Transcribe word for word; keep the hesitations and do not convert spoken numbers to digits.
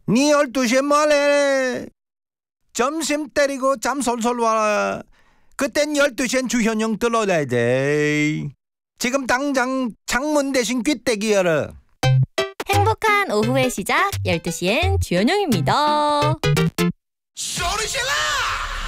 니 열두 시에 뭐래? 점심 때리고 잠 솔솔 와라. 그땐 열두 시엔 주현영 들어야 돼. 지금 당장 창문 대신 귀때기 열어. 행복한 오후의 시작 열두 시엔 주현영입니다. 소리 질러!